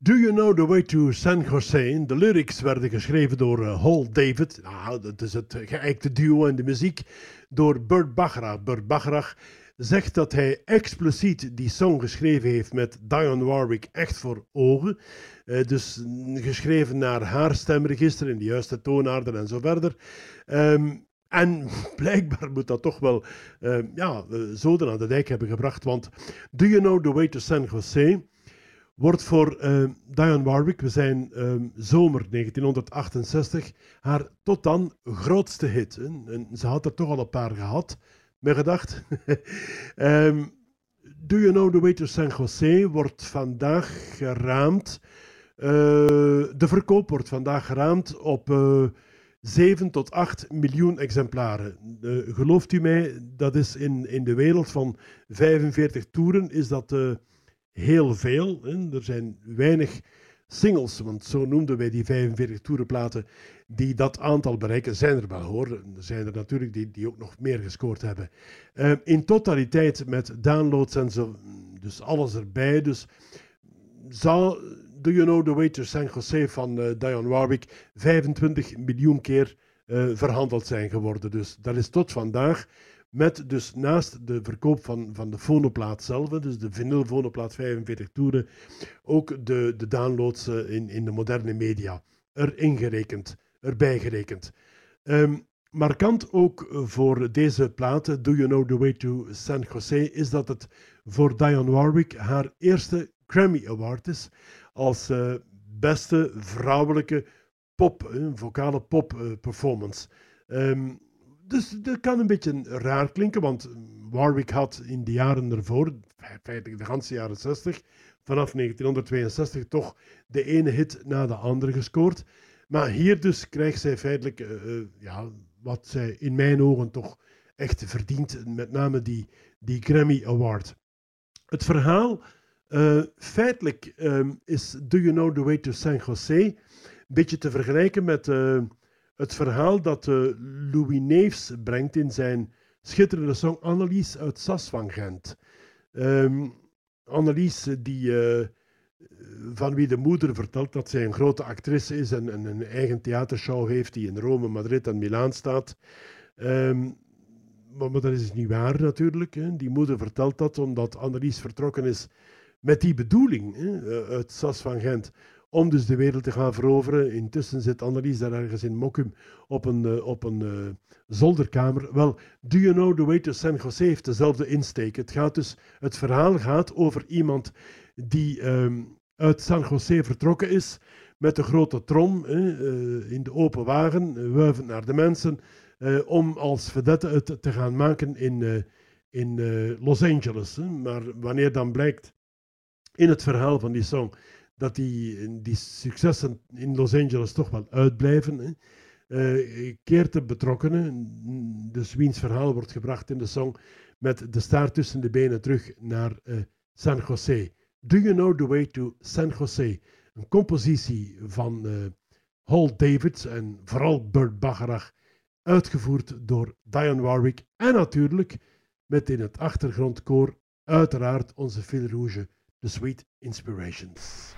Do You Know The Way To San Jose? De lyrics werden geschreven door Hal David. Nou, dat is het geëikte duo in de muziek. Door Burt Bacharach. Burt Bacharach zegt dat hij expliciet die song geschreven heeft met Dionne Warwick echt voor ogen. Dus geschreven naar haar stemregister in de juiste toonaarden en zo verder. En blijkbaar moet dat toch wel zoden aan de dijk hebben gebracht. Want Do You Know The Way To San Jose wordt voor Dionne Warwick, we zijn zomer 1968, haar tot dan grootste hit. En ze had er toch al een paar gehad, me gedacht. Do You Know The Way To San Jose wordt vandaag geraamd. De verkoop wordt vandaag geraamd op 7 tot 8 miljoen exemplaren. Gelooft u mij, dat is in de wereld van 45 toeren is dat heel veel. Hè? Er zijn weinig singles, want zo noemden wij die 45 toerenplaten die dat aantal bereiken. Zijn er wel hoor, er zijn er natuurlijk die ook nog meer gescoord hebben. In totaliteit met downloads en zo, dus alles erbij. Dus zal Do You Know The Way To San Jose van Dionne Warwick 25 miljoen keer verhandeld zijn geworden. Dus dat is tot vandaag. Met dus naast de verkoop van de fonoplaat zelf, dus de vinylfonoplaat 45 toeren, ook de downloads in de moderne media erbij gerekend. Markant ook voor deze platen, Do You Know The Way To San Jose, is dat het voor Dionne Warwick haar eerste Grammy Award is als beste vrouwelijke vocale pop performance. Dus dat kan een beetje raar klinken, want Warwick had in de jaren ervoor, feitelijk de ganse jaren 60, vanaf 1962 toch de ene hit na de andere gescoord. Maar hier dus krijgt zij feitelijk wat zij in mijn ogen toch echt verdient, met name die Grammy Award. Het verhaal, feitelijk is Do You Know The Way To San Jose een beetje te vergelijken met het verhaal dat Louis Neefs brengt in zijn schitterende song Annelies uit Sas van Gent. Annelies, van wie de moeder vertelt dat zij een grote actrice is en een eigen theatershow heeft die in Rome, Madrid en Milaan staat. Maar dat is niet waar natuurlijk. Hè. Die moeder vertelt dat omdat Annelies vertrokken is met die bedoeling uit Sas van Gent. Om dus de wereld te gaan veroveren. Intussen zit Annelies daar ergens in Mokum op een zolderkamer. Wel, Do You Know The Way To San Jose heeft dezelfde insteek. Het verhaal gaat over iemand die uit San Jose vertrokken is met een grote trom in de open wagen, wuivend naar de mensen, om als vedette het te gaan maken in Los Angeles. Maar wanneer dan blijkt in het verhaal van die song dat die successen in Los Angeles toch wel uitblijven, keert de betrokkenen, dus wiens verhaal wordt gebracht in de song, met de staart tussen de benen terug naar San Jose. Do You Know The Way To San Jose? Een compositie van Hal David en vooral Burt Bacharach, uitgevoerd door Dionne Warwick en natuurlijk met in het achtergrondkoor uiteraard onze fil rouge, The Sweet Inspirations.